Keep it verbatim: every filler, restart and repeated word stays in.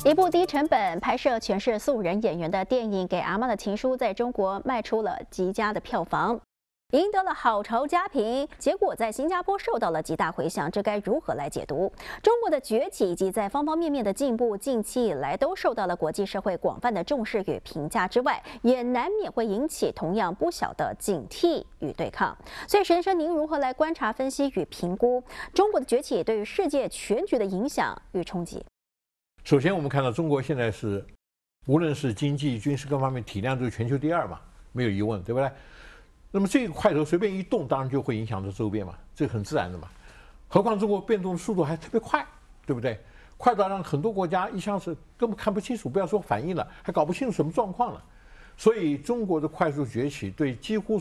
一部低成本拍摄全是素人演员的电影《给阿妈的情书》在中国卖出了极佳的票房，赢得了好潮佳评。结果在新加坡受到了极大回响，这该如何来解读？中国的崛起以及在方方面面的进步，近期以来都受到了国际社会广泛的重视与评价之外，也难免会引起同样不小的警惕与对抗。所以，神生，您如何来观察、分析与评估中国的崛起对于世界全局的影响与冲击？ 首先，我们看到中国现在是，无论是经济、军事各方面体量都是全球第二嘛，没有疑问，对不对？那么这个块头随便一动，当然就会影响到周边嘛，这很自然的嘛。何况中国变动的速度还特别快，对不对？快到让很多国家一下子根本看不清楚，不要说反应了，还搞不清楚什么状况了。所以中国的快速崛起对几乎